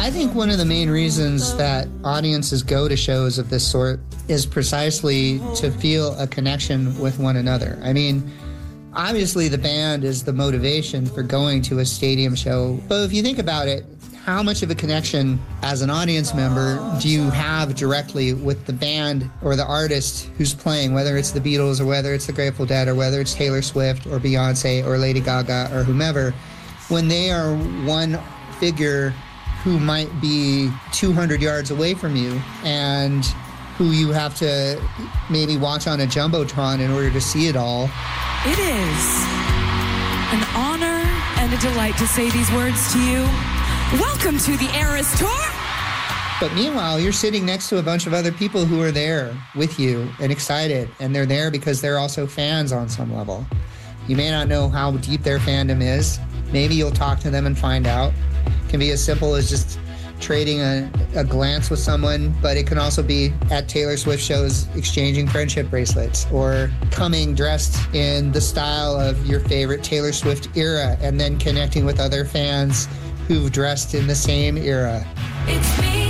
I think one of the main reasons that audiences go to shows of this sort is precisely to feel a connection with one another. I mean, obviously the band is the motivation for going to a stadium show, but if you think about it, how much of a connection as an audience member do you have directly with the band or the artist who's playing, whether it's the Beatles or whether it's the Grateful Dead or whether it's Taylor Swift or Beyonce or Lady Gaga or whomever, when they are one figure who might be 200 yards away from you and who you have to maybe watch on a Jumbotron in order to see it all. It is an honor and a delight to say these words to you. Welcome to the Eras Tour! But meanwhile, you're sitting next to a bunch of other people who are there with you and excited, and they're there because they're also fans on some level. You may not know how deep their fandom is. Maybe you'll talk to them and find out. It can be as simple as just trading a glance with someone, but it can also be at Taylor Swift shows exchanging friendship bracelets or coming dressed in the style of your favorite Taylor Swift era and then connecting with other fans who've dressed in the same era. It's me.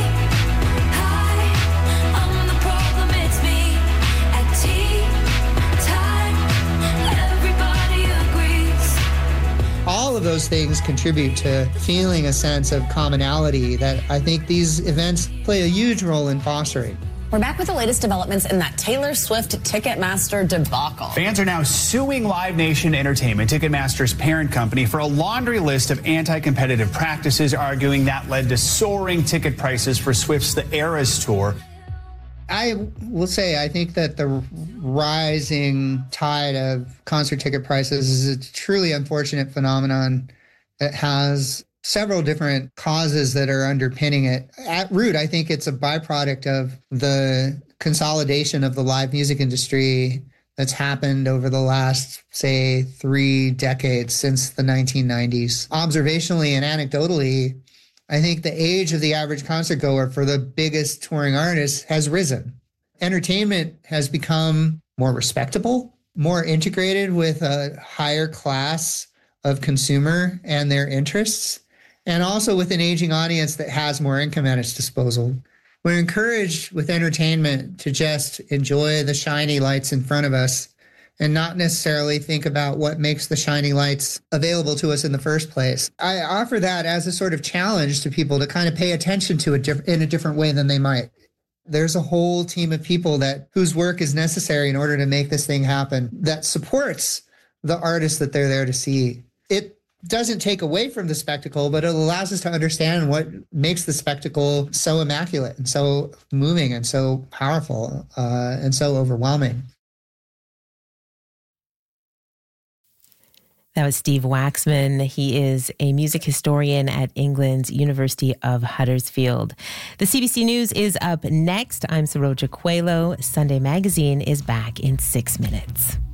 Hi, I'm the problem. It's me. At tea time, everybody agrees. All of those things contribute to feeling a sense of commonality that I think these events play a huge role in fostering. We're back with the latest developments in that Taylor Swift Ticketmaster debacle. Fans are now suing Live Nation Entertainment, Ticketmaster's parent company, for a laundry list of anti-competitive practices, arguing that led to soaring ticket prices for Swift's The Eras Tour. I will say I think that the rising tide of concert ticket prices is a truly unfortunate phenomenon that has several different causes that are underpinning it. At root, I think it's a byproduct of the consolidation of the live music industry that's happened over the last, say, 3 decades since the 1990s. Observationally and anecdotally, I think the age of the average concert goer for the biggest touring artists has risen. Entertainment has become more respectable, more integrated with a higher class of consumer and their interests, and also with an aging audience that has more income at its disposal. We're encouraged with entertainment to just enjoy the shiny lights in front of us and not necessarily think about what makes the shiny lights available to us in the first place. I offer that as a sort of challenge to people to kind of pay attention to it in a different way than they might. There's a whole team of people whose work is necessary in order to make this thing happen that supports the artists that they're there to see. It doesn't take away from the spectacle, but it allows us to understand what makes the spectacle so immaculate and so moving and so powerful and so overwhelming. That was Steve Waxman. He is a music historian at England's University of Huddersfield. The CBC News is up next. I'm Saroja Coelho. Sunday Magazine is back in 6 minutes.